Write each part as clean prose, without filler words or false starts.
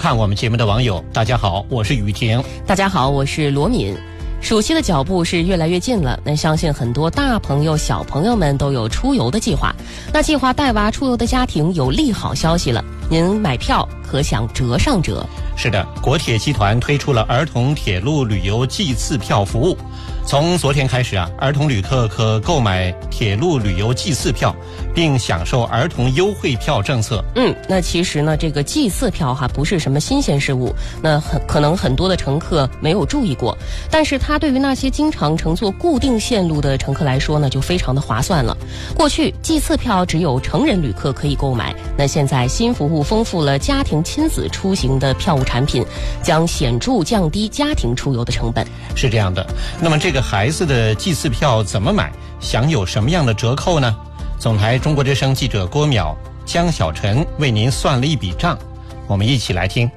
看我们节目的网友，大家好，我是雨婷。 大家好，我是罗敏。暑期的脚步是越来越近了，那相信很多大朋友小朋友们都有出游的计划。那计划带娃出游的家庭有利好消息了，您买票可享折上折。 是的，国铁集团推出了儿童铁路旅游季次票服务。从昨天开始儿童旅客可购买铁路旅游季次票，并享受儿童优惠票政策。 那其实呢，这个季次票不是什么新鲜事物，那可能很多的乘客没有注意过，但是它对于那些经常乘坐固定线路的乘客来说呢，就非常的划算了。过去季次票只有成人旅客可以购买，那现在新服务丰富了家庭亲子出行的票务产品，将显著降低家庭出游的成本。 是这样的，那么这个孩子的季次票怎么买，享有什么样的折扣呢？总台中国之声记者郭淼、江小晨为您算了一笔账，我们一起来听。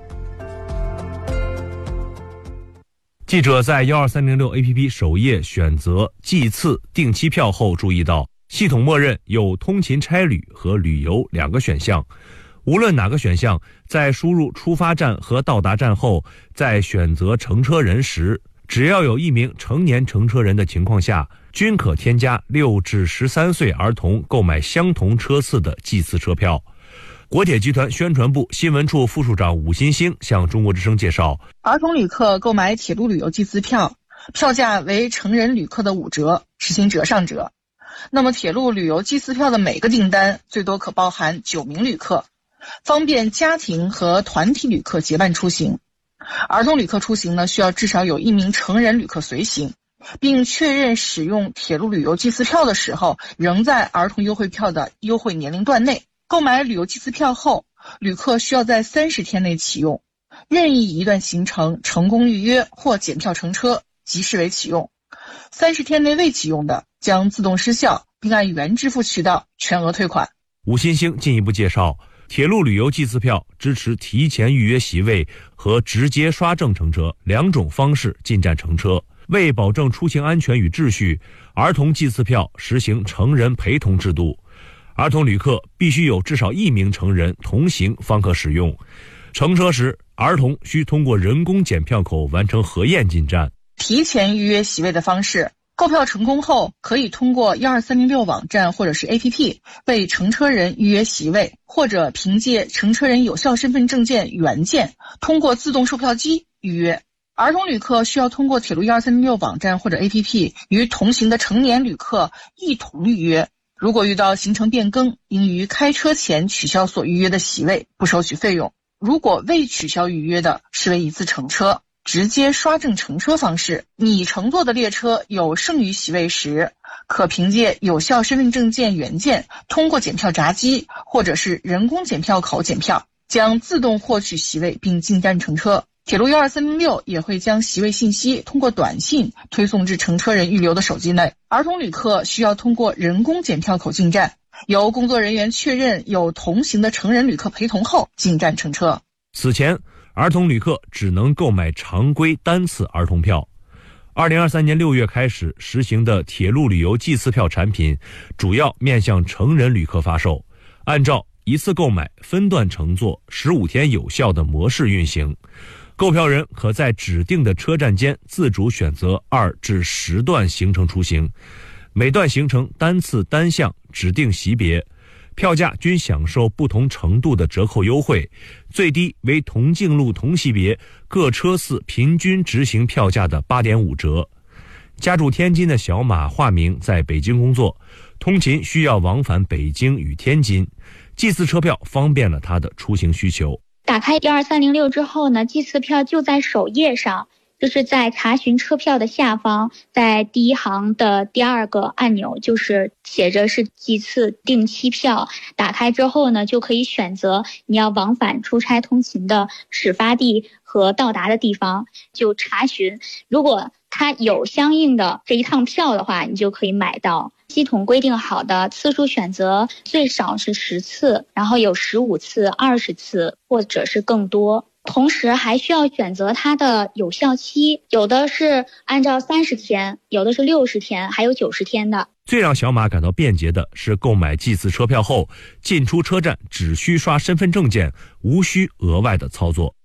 记者在12306 APP 首页选择季次定期票后，注意到系统默认有通勤差旅和旅游两个选项。无论哪个选项，在输入出发站和到达站后，在选择乘车人时，只要有一名成年乘车人的情况下，均可添加6至13岁儿童购买相同车次的季次车票。国铁集团宣传部新闻处副处长武新星向中国之声介绍， 儿童旅客购买铁路旅游季次票，票价为成人旅客的5折，实行折上折。那么铁路旅游季次票的每个订单最多可包含9名旅客，方便家庭和团体旅客结伴出行。儿童旅客出行呢，需要至少有1名成人旅客随行，并确认使用铁路旅游季次票的时候仍在儿童优惠票的优惠年龄段内。购买旅游季次票后，旅客需要在30天内启用，任意一段行程成功预约或检票乘车即视为启用，30天内未启用的将自动失效，并按原支付渠道全额退款。 吴新星进一步介绍，铁路旅游季次票支持提前预约席位和直接刷证乘车2种方式进站乘车。为保证出行安全与秩序，儿童季次票实行成人陪同制度，儿童旅客必须有至少1名成人同行方可使用。乘车时，儿童需通过人工检票口完成核验进站。 提前预约席位的方式，购票成功后，可以通过12306网站或者是 APP 为乘车人预约席位，或者凭借乘车人有效身份证件原件通过自动售票机预约。儿童旅客需要通过铁路12306网站或者 APP 与同行的成年旅客一同预约。如果遇到行程变更，应于开车前取消所预约的席位，不收取费用。如果未取消预约的，视为一次乘车。直接刷证乘车方式，你乘坐的列车有剩余席位时，可凭借有效身份证件原件通过检票闸机或者是人工检票口检票，将自动获取席位并进站乘车。铁路12306也会将席位信息通过短信推送至乘车人预留的手机内。儿童旅客需要通过人工检票口进站，由工作人员确认有同行的成人旅客陪同后进站乘车。 此前，儿童旅客只能购买常规单次儿童票。2023年6月开始实行的铁路旅游季次票产品，主要面向成人旅客发售，按照一次购买、分段乘坐、15天有效的模式运行。购票人可在指定的车站间自主选择2至10段行程出行，每段行程单次单项指定席别，票价均享受不同程度的折扣优惠，最低为同径路同席别各车次平均执行票价的 8.5 折。家住天津的小马化名在北京工作，通勤需要往返北京与天津，季次车票方便了他的出行需求。 打开12306之后呢，季次票就在首页上，就是在查询车票的下方，在第一行的第2个按钮，就是写着是季次定期票。打开之后呢，就可以选择你要往返出差通勤的始发地和到达的地方，就查询。如果它有相应的这一趟票的话，你就可以买到。系统规定好的次数选择最少是10次，然后有15次、20次或者是更多。同时还需要选择它的有效期，有的是按照30天，有的是60天，还有90天的。 最让小马感到便捷的是购买季次车票后，进出车站只需刷身份证件，无需额外的操作。